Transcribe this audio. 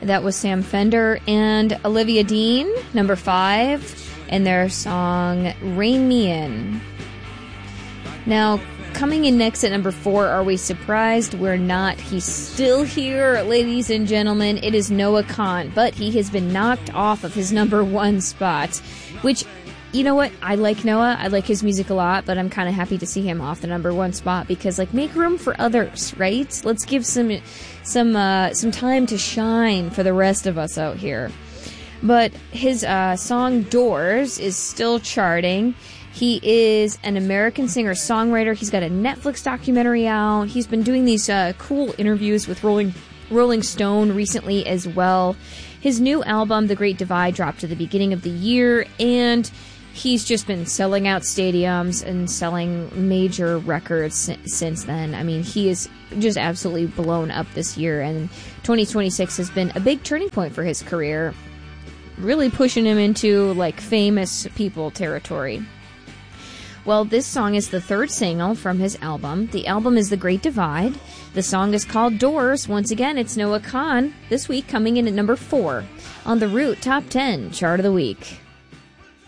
That was Sam Fender and Olivia Dean, number 5, and their song Rein Me In. Now, coming in next at number 4, are we surprised? We're not. He's still here, ladies and gentlemen. It is Noah Kahan, but he has been knocked off of his number 1 spot, which, you know what? I like Noah. I like his music a lot, but I'm kind of happy to see him off the number 1 spot because, like, make room for others, right? Let's give some time to shine for the rest of us out here. But his song Doors is still charting. He is an American singer-songwriter. He's got a Netflix documentary out. He's been doing these cool interviews with Rolling Stone recently as well. His new album, The Great Divide, dropped at the beginning of the year, and he's just been selling out stadiums and selling major records since then. I mean, he is just absolutely blown up this year, and 2026 has been a big turning point for his career, really pushing him into, like, famous people territory. Well, this song is the 3rd single from his album. The album is The Great Divide. The song is called Doors. Once again, it's Noah Kahan this week coming in at number 4 on the Root Top 10 Chart of the Week.